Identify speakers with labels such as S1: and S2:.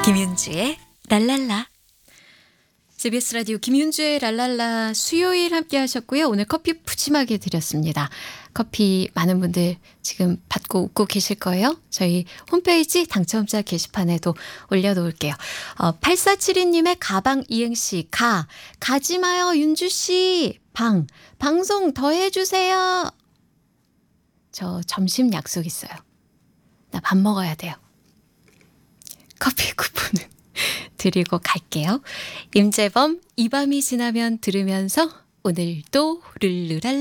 S1: 김윤주의 랄랄라. CBS 라디오 김윤주의 랄랄라 수요일 함께 하셨고요. 오늘 커피 푸짐하게 드렸습니다. 커피 많은 분들 지금 받고 웃고 계실 거예요. 저희 홈페이지 당첨자 게시판에도 올려놓을게요. 8472님의 가방 이응씨 가지 마요 윤주씨 방송 더 해주세요. 저 점심 약속 있어요. 나 밥 먹어야 돼요. 커피 쿠폰은 드리고 갈게요. 임재범 이 밤이 지나면 들으면서 오늘도 룰루랄라